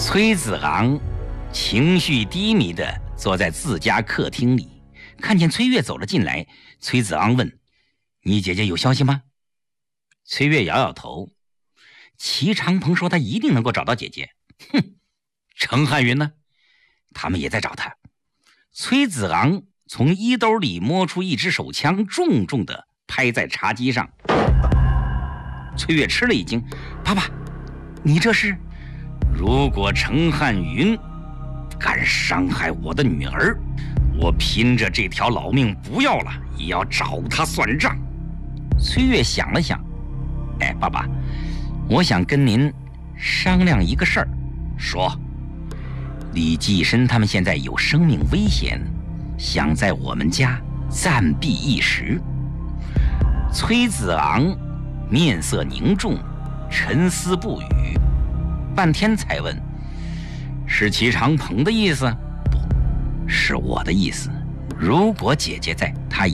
崔子昂情绪低迷地坐在自家客厅里，看见崔月走了进来。崔子昂问：“你姐姐有消息吗？”崔月摇摇头。齐长鹏说他一定能够找到姐姐。哼，程汉云呢？他们也在找他。崔子昂从衣兜里摸出一支手枪，重重地拍在茶几上。崔月吃了一惊：“爸爸，你这是？”如果程汉云敢伤害我的女儿，我拼着这条老命不要了，也要找他算账。崔月想了想：“哎，爸爸，我想跟您商量一个事儿。”说：“李济深他们现在有生命危险，想在我们家暂避一时。”崔子昂面色凝重，沉思不语，半天才问：“是齐长鹏的意思？”“不，是我的意思。如果姐姐在，他